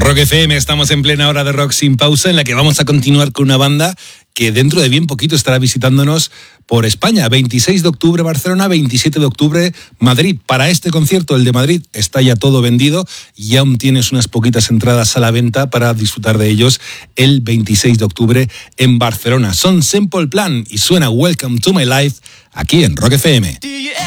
Rock FM, estamos en plena hora de rock sin pausa, en la que vamos a continuar con una banda que dentro de bien poquito estará visitándonos por España. 26 de octubre Barcelona, 27 de octubre Madrid. Para este concierto, el de Madrid, está ya todo vendido y aún tienes unas poquitas entradas a la venta para disfrutar de ellos el 26 de octubre en Barcelona. Son Simple Plan y suena Welcome to My Life aquí en Rock FM.